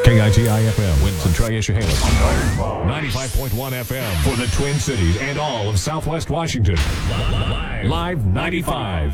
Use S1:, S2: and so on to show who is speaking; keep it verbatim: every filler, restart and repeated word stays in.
S1: K I T I F M, Winston Tri-Issahalis. ninety-five point one F M for the Twin Cities and all of Southwest Washington. Live ninety-five.